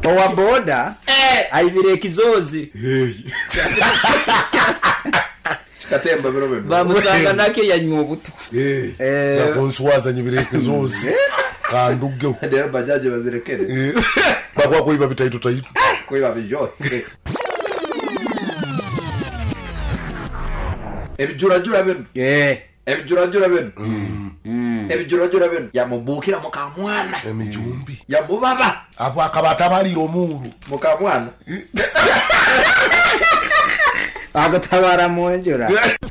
owa boda aibire kizozi chikatemba birobe bamusanga nake yanywa obutwa yakonswaza nyibire kizozi kanduge ndero bajaje bazirekere bakwa kuiba bitaitu taitu kuiba bijo ebijurajura bino ebijurajura bino ebijurajura bino yamubukira mukamwana emijumbi yamubaba abo akabata baliro muru mukamwana agatabara mwenjura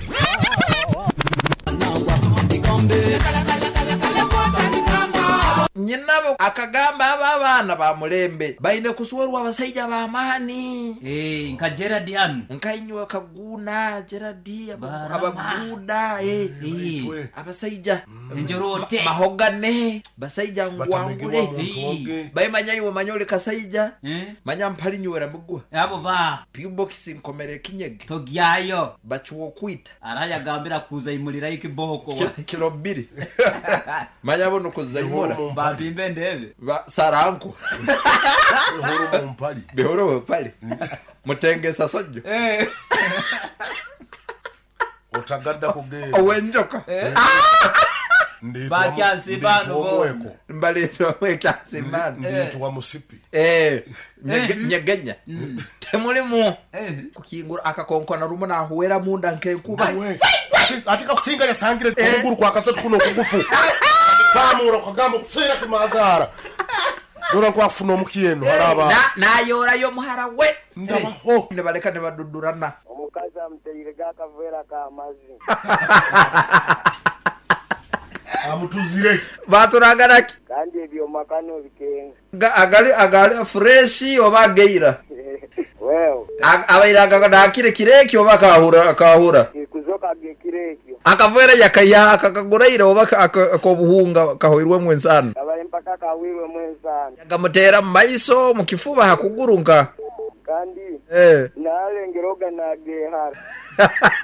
nyinabo akagamba abana ba mulembe baine kusuwerwa abasaija ba amani nka Gerardian nkainywa kaguna Gerardi abaguda abasaija njorote mahogane basaija ngwangule bayimanyayiwe manyole kasaija manya mpali nywera mugwa abo ba pibox nkomere kinyege togyayo bachuo kwita araya gambira kuza imulira ikiboko kilo 2 manya bono kuzaimora babimbe ndebe ba saranko horo mpali behoro pali mutengesa sojo otaganda kuge owenjoka bakya sibano mbalito weka sibano nditwa musipi nyegenya temulimu kukingura akakonkona rumo na huera munda nkenkuba atika kusinga yasangire tunguru kwa kasatu kuno kugufu pamuro kagamba kusira kimazara dora kwa funo mukiyeno haraba na yora yo muhara we ndabaho ne baleka ne badudurana omukaza mteyirega akavera ka amazi amutuzire baturagaraki kandi ebyo makano bikenga agali fresh oba geira wewe abairaga nakire kireki oba kahura kuzoka gekirekyo akavera yakaya akakaguraira oba akobuhunga kahoirwe mwensana abali mpaka kawirwe mwensana yagamutera maiso mukifuba hakugurunka kandi nalengeroga nagehara